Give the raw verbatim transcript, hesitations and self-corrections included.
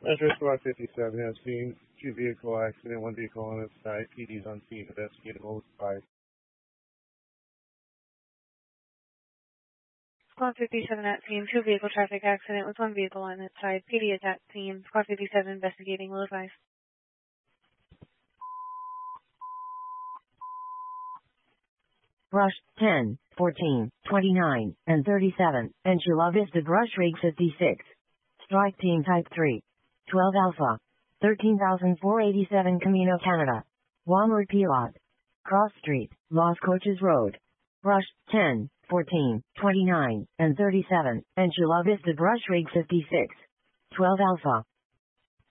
Metro Squad fifty-seven has seen two vehicle accident, one vehicle on its side. P D's on scene, investigating all five. Squad fifty-seven at scene, two vehicle traffic accident with one vehicle on its side. P D is at scene. Squad fifty-seven investigating, will advise. Rush ten, fourteen, twenty-nine, and thirty-seven, and Chula Vista Brush Rig fifty-six. Strike Team Type three. twelve Alpha. thirteen thousand four hundred eighty-seven Camino Canada. Walmart Pilot. Cross Street, Los Coches Road. Rush ten, fourteen, twenty-nine, and thirty-seven, and Chula Vista Brush Rig fifty-six. twelve Alpha.